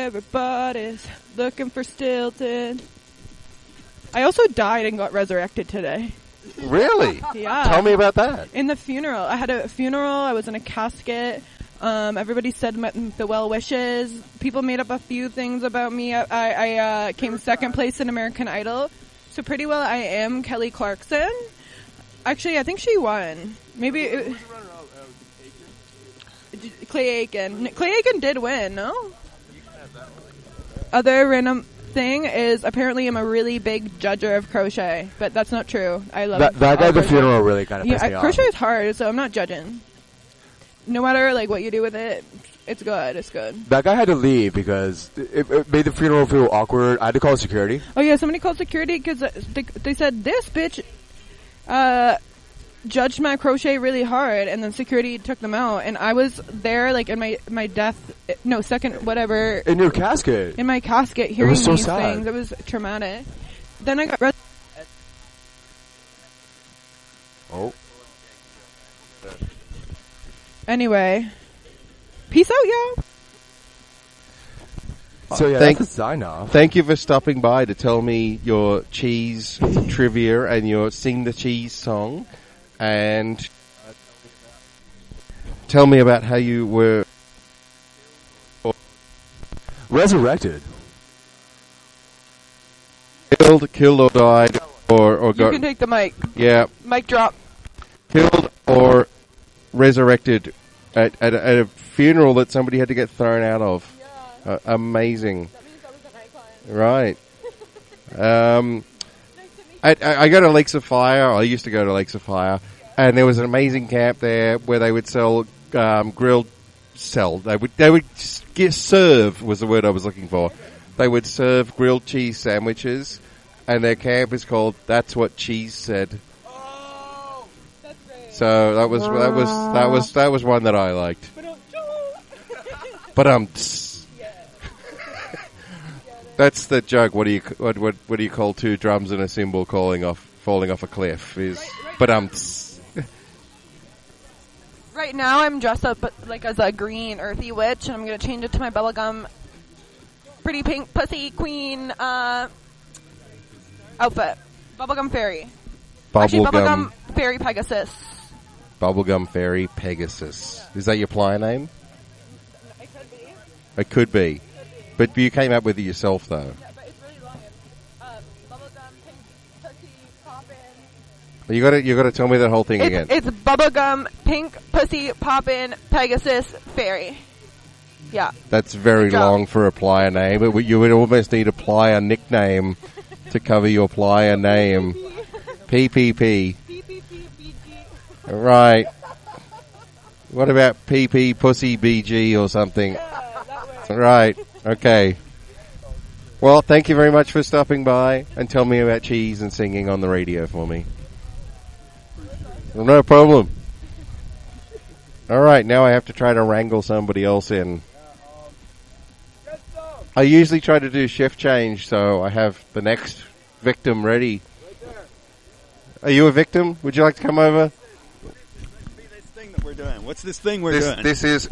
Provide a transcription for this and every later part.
Everybody's looking for Stilton. I also died and got resurrected today. Really? Yeah. Tell me about that. In the funeral. I had a funeral. I was in a casket. Everybody said the well wishes. People made up a few things about me. I came second place in American Idol. So pretty well I am Kelly Clarkson. Actually, I think she won. Maybe Clay Aiken. Clay Aiken did win, no? Other random thing is apparently I'm a really big judger of crochet, but that's not true. I love that guy at the funeral really kind of pissed me off. Crochet is hard, so I'm not judging. No matter like what you do with it, it's good. It's good. That guy had to leave because it made the funeral feel awkward. I had to call security. Oh yeah, somebody called security because they said this bitch judged my crochet really hard, and then security took them out, and I was there like in my death, no, second, whatever. In your casket. In my casket, hearing so these sad. things. It was traumatic. Then I got Oh. Anyway. Peace out, y'all. So yeah, that's a sign off. Thank you for stopping by to tell me your cheese trivia and your Sing the Cheese song. And tell me about how you were resurrected, killed or died, or got. You can take the mic. Yeah. Mic drop. Killed or resurrected at a funeral that somebody had to get thrown out of. Yeah. Amazing. That means I was an icon. Right. I go to Lakes of Fire. I used to go to Lakes of Fire, and there was an amazing camp there where they would sell grilled. They would serve was the word I was looking for. They would serve grilled cheese sandwiches, and their camp is called "That's What Cheese Said." Oh, that's great. So that was one that I liked. But that's the joke. What do you call two drums and a cymbal falling off a cliff? Right now, I'm dressed up like as a green earthy witch, and I'm gonna change it to my bubblegum, pretty pink pussy queen outfit. Bubblegum fairy. Actually, bubblegum fairy Pegasus. Bubblegum fairy Pegasus. Is that your playa name? It could be. It could be. But you came up with it yourself, though. Yeah, but it's really long. Bubblegum, pink, pussy, poppin'. You got to tell me that whole thing again. It's bubblegum, pink, pussy, poppin', Pegasus, fairy. Yeah. That's very long for a playa name. You would almost need a playa nickname to cover your playa name. PPP. Right. What about PP Pussy BG or something? Right. Okay. Well, thank you very much for stopping by and tell me about cheese and singing on the radio for me. No problem. All right, now I have to try to wrangle somebody else in. I usually try to do shift change, so I have the next victim ready. Are you a victim? Would you like to come over? What's this thing we're doing? This is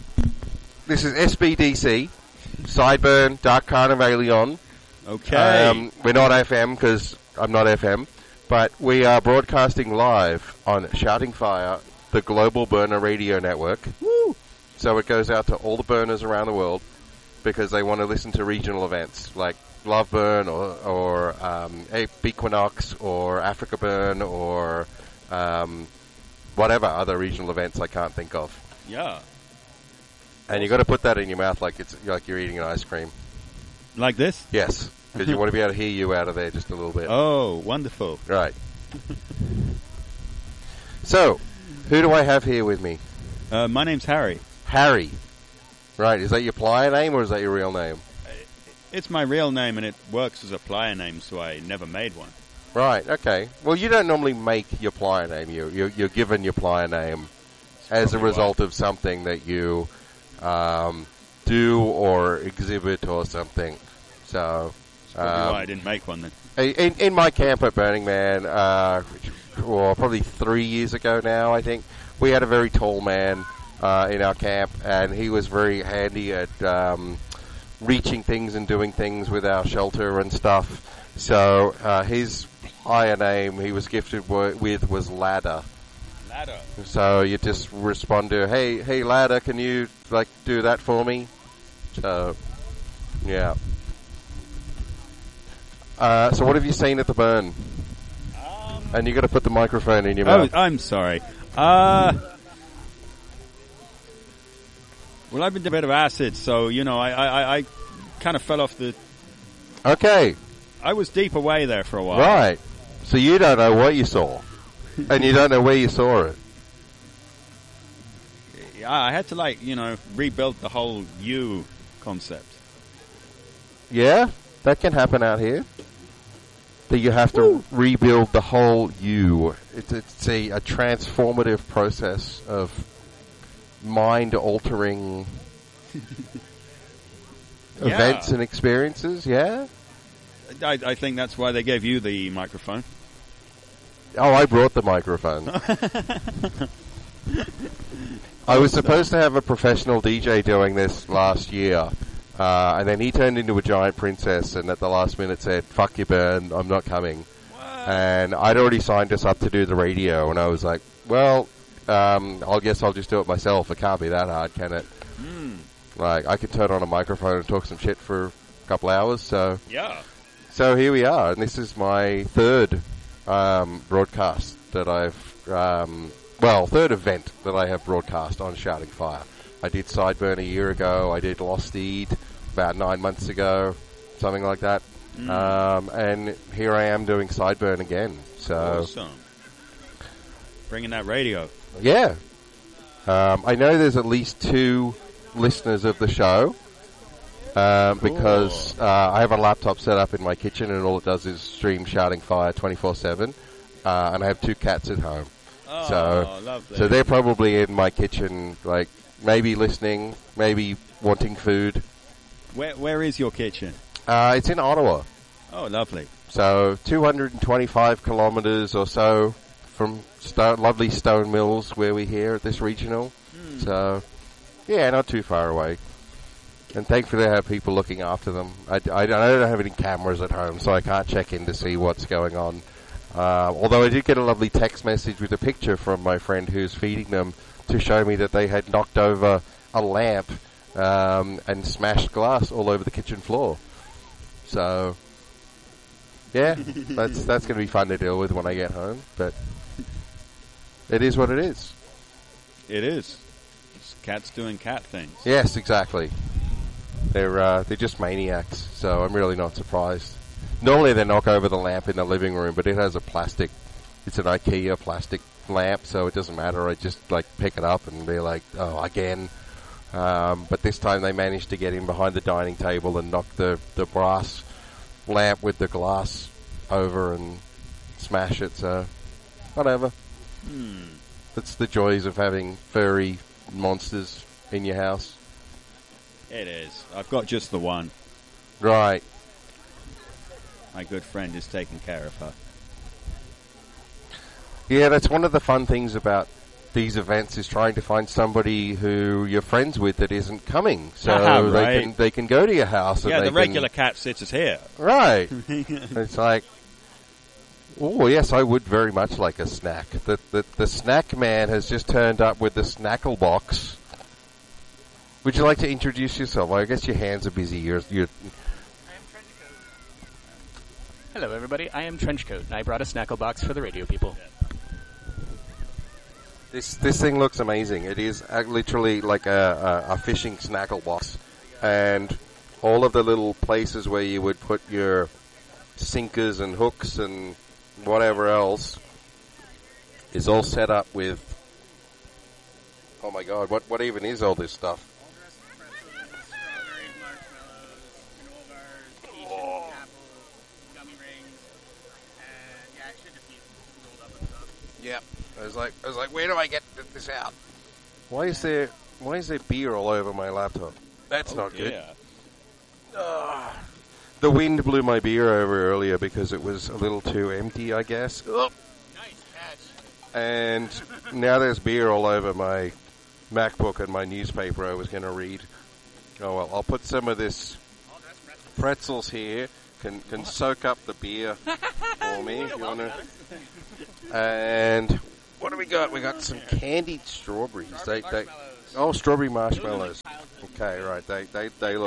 SBDC, Sideburn, Dark Carnivalion. Okay. We're not FM because I'm not FM, but we are broadcasting live on Shouting Fire, the global burner radio network. Woo! So it goes out to all the burners around the world because they want to listen to regional events like Love Burn or Equinox or Africa Burn or whatever other regional events I can't think of. Yeah. And you got to put that in your mouth like you're eating an ice cream. Like this? Yes, because you want to be able to hear you out of there just a little bit. Oh, wonderful. Right. So, who do I have here with me? My name's Harry. Harry. Right, is that your playa name or is that your real name? It's my real name and it works as a playa name, so I never made one. Right, okay. Well, you don't normally make your playa name. You're given your playa name as a result of something that you do or exhibit or something. So, that's probably why I didn't make one then. In my camp at Burning Man, probably 3 years ago now, I think, we had a very tall man in our camp, and he was very handy at reaching things and doing things with our shelter and stuff. So his higher name he was gifted with was Ladder. Ladder. So you just respond to, hey Ladder, can you like do that for me? So yeah. So what have you seen at the Burn? And you got to put the microphone in your mouth. Oh, I'm sorry. Well, I've been a bit of acid, so I kind of fell off the. Okay. I was deep away there for a while. Right. So you don't know what you saw, and you don't know where you saw it. I had to rebuild the whole you concept. Yeah, that can happen out here. That you have to rebuild the whole you. It's a transformative process of mind-altering events and experiences. Yeah. I think that's why they gave you the microphone. Oh, I brought the microphone. I was supposed to have a professional DJ doing this last year, and then he turned into a giant princess and at the last minute said, fuck you, Burn, I'm not coming. And I'd already signed us up to do the radio, and I was like, well, I guess I'll just do it myself. It can't be that hard, can it? Like, I could turn on a microphone and talk some shit for a couple hours, so... Yeah. So here we are, and this is my third broadcast that I've... third event that I have broadcast on Shouting Fire. I did Sideburn a year ago, I did Lost Eid about 9 months ago, something like that. And here I am doing Sideburn again, so... Awesome. Bringing that radio. Yeah. I know there's at least 2 listeners of the show. Because I have a laptop set up in my kitchen and all it does is stream Shouting Fire 24/7, and I have 2 cats at home. Oh, lovely. So they're probably in my kitchen, like maybe listening, maybe wanting food. Where is your kitchen? It's in Ottawa. Oh, lovely. So 225 kilometres or so from lovely Stone Mills where we're here at this regional. So yeah, not too far away. And thankfully I have people looking after them. I don't have any cameras at home, so I can't check in to see what's going on. Although I did get a lovely text message with a picture from my friend who's feeding them to show me that they had knocked over a lamp and smashed glass all over the kitchen floor. So, yeah, that's going to be fun to deal with when I get home. But it is what it is. It is. It's cats doing cat things. Yes, exactly. They're just maniacs, so I'm really not surprised. Normally they knock over the lamp in the living room, but it has it's an IKEA plastic lamp, so it doesn't matter. I just pick it up and be like, oh, again. But this time they managed to get in behind the dining table and knock the brass lamp with the glass over and smash it, so whatever. That's the joys of having furry monsters in your house. It is. I've got just the one. Right. My good friend is taking care of her. Yeah, that's one of the fun things about these events is trying to find somebody who you're friends with that isn't coming, so they can go to your house. And the regular cat sitters here. Right. It's like, oh yes, I would very much like a snack. The snack man has just turned up with the snackle box. Would you like to introduce yourself? I guess your hands are busy. You're... I am Trenchcoat. Hello, everybody. I am Trenchcoat, and I brought a snackle box for the radio people. This thing looks amazing. It is literally like a fishing snackle box, and all of the little places where you would put your sinkers and hooks and whatever else is all set up with. Oh my God! What even is all this stuff? Yeah, I was like, where do I get this out? Why is there beer all over my laptop? That's not good. The wind blew my beer over earlier because it was a little too empty, I guess. Oh. Nice catch. And now there's beer all over my MacBook and my newspaper I was going to read. Oh well, I'll put some of this pretzels here can soak up the beer for me if you want to. And what do we got? We got some candied strawberries. Strawberry marshmallows. Okay, right. They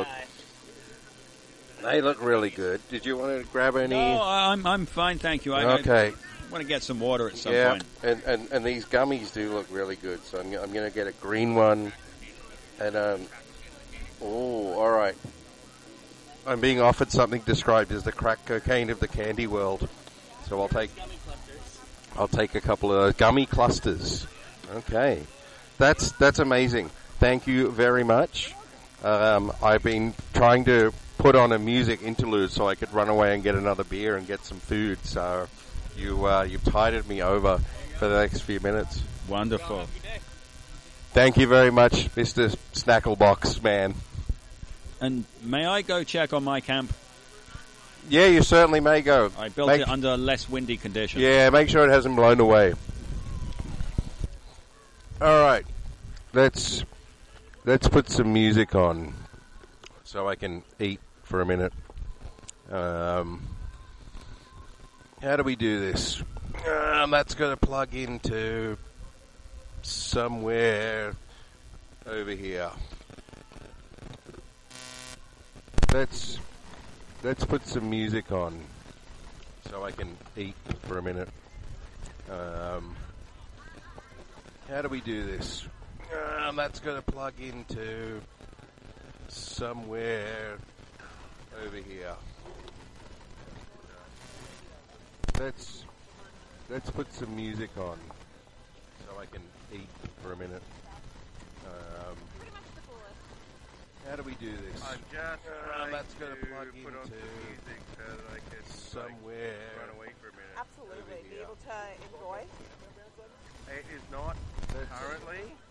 look really good. Did you want to grab any? No, I'm fine, thank you. Okay. I want to get some water at some Yeah, point. and these gummies do look really good. So I'm going to get a green one. And all right. I'm being offered something described as the crack cocaine of the candy world. So I'll take a couple of those gummy clusters. Okay, that's amazing. Thank you very much. I've been trying to put on a music interlude so I could run away and get another beer and get some food. So you've tided me over for the next few minutes. Wonderful. Thank you very much, Mr. Snacklebox man. And may I go check on my camp? Yeah, you certainly may go. I built it under less windy conditions. Yeah, make sure it hasn't blown away. All right, let's put some music on so I can eat for a minute. How do we do this? That's going to plug into somewhere over here. Let's put some music on so I can eat for a minute. How do we do this? That's going to plug into somewhere over here. Let's put some music on so I can eat for a minute. How do we do this? I'm just trying that's going to to plug put on into some music so that I can somewhere. run away for a minute. Absolutely. Be able to enjoy. It is not currently.